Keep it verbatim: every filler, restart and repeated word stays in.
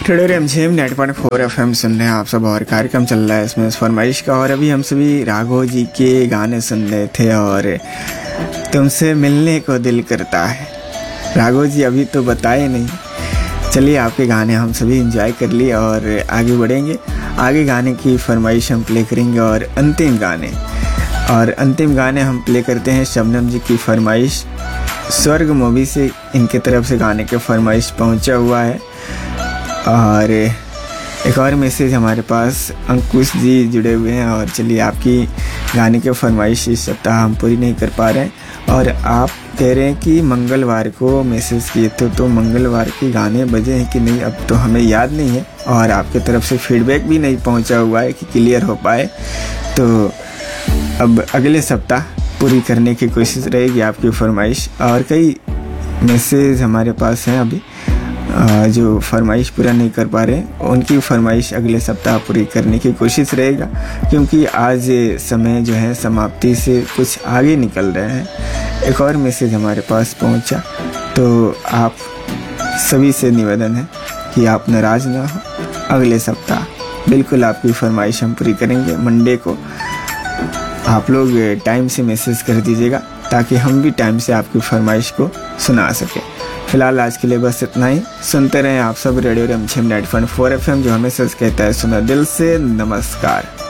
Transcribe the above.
Radio रिमझिम ninety point four F M सुन रहे हैं आप सब और कार्यक्रम चल रहा है इसमें फरमाइश का। और अभी हम सभी राघव जी के गाने सुन रहे थे और तुमसे मिलने को दिल करता है। राघव जी अभी तो बताए नहीं, चलिए आपके गाने हम सभी एंजॉय कर लिए और आगे बढ़ेंगे। आगे गाने की फरमाइश हम प्ले करेंगे और अंतिम गाने और अंतिम गाने हम प्ले करते हैं शबनम जी की फरमाइश। स्वर्ग मूवी से इनके तरफ से गाने के फरमाइश पहुंचा हुआ है। और एक और मैसेज हमारे पास अंकुश जी जुड़े हुए हैं और चलिए आपकी गाने के फरमाइश इस सप्ताह हम पूरी नहीं कर पा रहे हैं और आप कह रहे हैं कि मंगलवार को मैसेज किए थे तो मंगलवार के गाने बजे हैं कि नहीं अब तो हमें याद नहीं है और आपके तरफ से फीडबैक भी नहीं पहुंचा हुआ है कि क्लियर हो पाए। तो अब अगले सप्ताह पूरी करने की कोशिश रहेगी आपकी फरमाइश। और कई मैसेज हमारे पास हैं अभी जो फरमाइश पूरा नहीं कर पा रहे, उनकी फरमाइश अगले सप्ताह पूरी करने की कोशिश रहेगा क्योंकि आज समय जो है समाप्ति से कुछ आगे निकल रहे हैं। एक और मैसेज हमारे पास पहुंचा तो आप सभी से निवेदन है कि आप नाराज़ ना हो, अगले सप्ताह बिल्कुल आपकी फरमाइश हम पूरी करेंगे। मंडे को आप लोग टाइम से मैसेज कर दीजिएगा ताकि हम भी टाइम से आपकी फरमाइश को सुना सकें। फिलहाल आज के लिए बस इतना ही। सुनते रहें आप सब रेडियो रिमझिम ninety point four F M जो हमेशा कहता है सुना दिल से। नमस्कार।